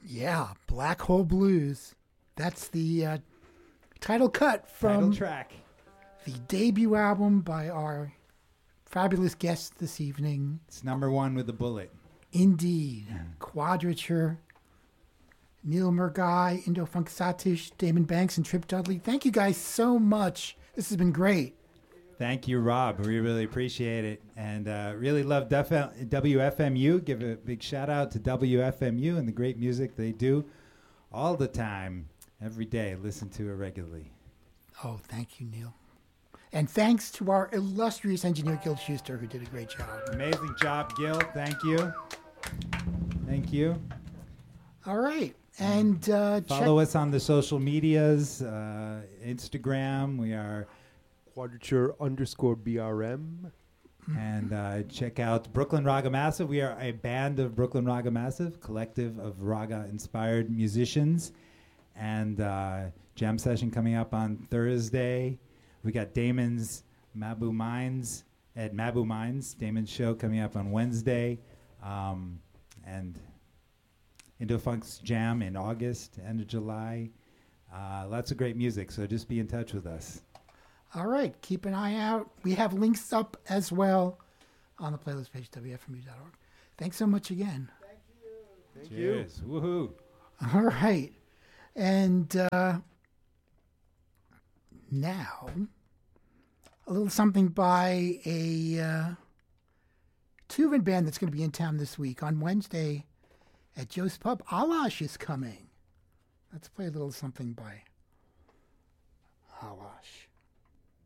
Yeah, Black Hole Blues. That's the title cut Title from track. the debut album by our fabulous guest this evening. It's number one with a bullet. Indeed. Quadrature, Neil Murgai, Indofunk Satish, Damon Banks, and Trip Dudley. Thank you guys so much. This has been great. Thank you, Rob. We really appreciate it. And really love WFMU. Give a big shout out to WFMU and the great music they do all the time, every day. Listen to it regularly. Oh, thank you, Neil. And thanks to our illustrious engineer, Gil Schuster, who did a great job. Amazing job, Gil. Thank you. Thank you. All right. And follow us on the social medias, Instagram. We are Quadrature_BRM. And check out Brooklyn Raga Massive. We are a band of Brooklyn Raga Massive, collective of Raga-inspired musicians. And jam session coming up on Thursday. We got Damon's Mabu Minds at Mabu Minds. Damon's show coming up on Wednesday. And Indofunk's Jam in August, end of July. Lots of great music, so just be in touch with us. All right. Keep an eye out. We have links up as well on the playlist page, WFMU.org. Thanks so much again. Thank Cheers. you. Woohoo. All right. And now, a little something by a Tuvan band that's going to be in town this week. On Wednesday at Joe's Pub, Alash is coming. Let's play a little something by Alash.